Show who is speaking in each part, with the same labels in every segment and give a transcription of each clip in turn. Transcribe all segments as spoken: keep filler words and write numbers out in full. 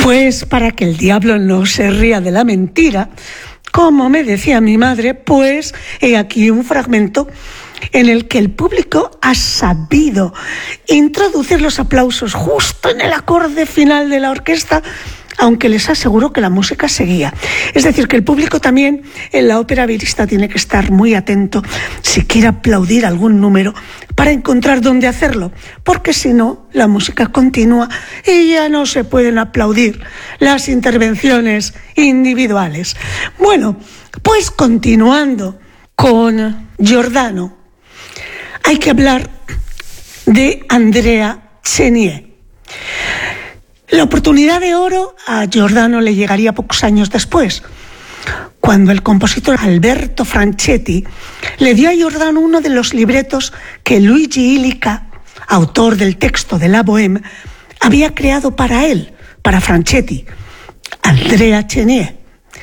Speaker 1: Pues para que el diablo no se ría de la mentira, como me decía mi madre, pues he aquí un fragmento en el que el público ha sabido introducir los aplausos justo en el acorde final de la orquesta, aunque les aseguro que la música seguía. Es decir, que el público también en la ópera virista tiene que estar muy atento si quiere aplaudir algún número para encontrar dónde hacerlo, porque si no, la música continúa y ya no se pueden aplaudir las intervenciones individuales. Bueno, pues continuando con Giordano, hay que hablar de Andrea Chenier. La oportunidad de oro a Giordano le llegaría pocos años después, cuando el compositor Alberto Franchetti le dio a Giordano uno de los libretos que Luigi Illica, autor del texto de la Bohème, había creado para él, para Franchetti, Andrea Chenier.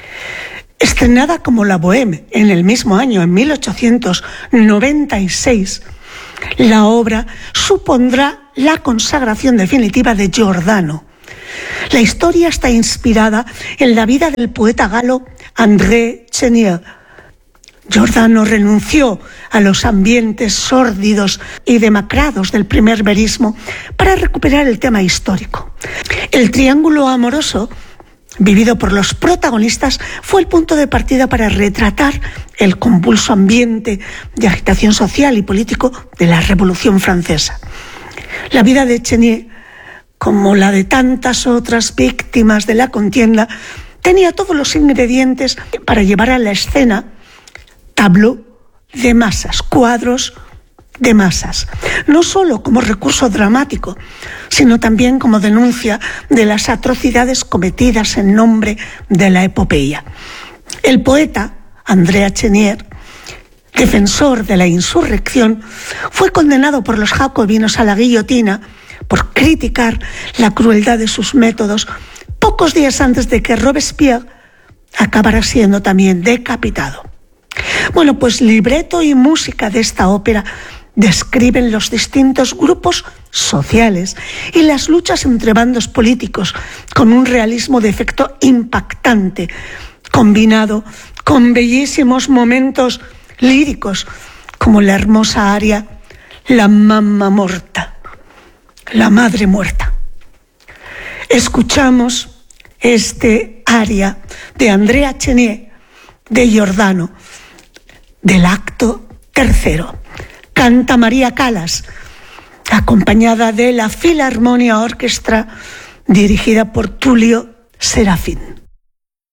Speaker 1: Estrenada como la Bohème en el mismo año, en mil ochocientos noventa y seis, la obra supondrá la consagración definitiva de Giordano. La historia está inspirada en la vida del poeta galo André Chenier. Giordano renunció a los ambientes sórdidos y demacrados del primer verismo para recuperar el tema histórico. El triángulo amoroso vivido por los protagonistas fue el punto de partida para retratar el convulso ambiente de agitación social y político de la Revolución Francesa. La vida de Chenier, como la de tantas otras víctimas de la contienda, tenía todos los ingredientes para llevar a la escena tableau de masas, cuadros de masas, no solo como recurso dramático, sino también como denuncia de las atrocidades cometidas en nombre de la epopeya. El poeta Andrea Chenier, defensor de la insurrección, fue condenado por los jacobinos a la guillotina por criticar la crueldad de sus métodos pocos días antes de que Robespierre acabara siendo también decapitado. Bueno, pues libreto y música de esta ópera describen los distintos grupos sociales y las luchas entre bandos políticos con un realismo de efecto impactante, combinado con bellísimos momentos líricos como la hermosa aria La mamma morta, la madre muerta. Escuchamos este aria de Andrea Chenier de Giordano del acto tercero. Canta María Callas, acompañada de la Filarmonia Orchestra dirigida por Tullio Serafin.